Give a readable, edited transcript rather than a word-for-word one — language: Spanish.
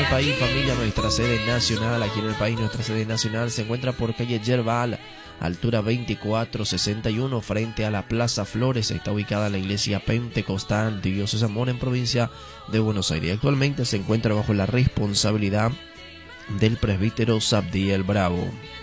el país, familia, nuestra sede nacional, aquí en el país, nuestra sede nacional se encuentra por calle Yerbal, altura 2461, frente a la Plaza Flores. Está ubicada la iglesia pentecostal Dios es Amor en provincia de Buenos Aires. Actualmente se encuentra bajo la responsabilidad del presbítero Sabdiel Bravo.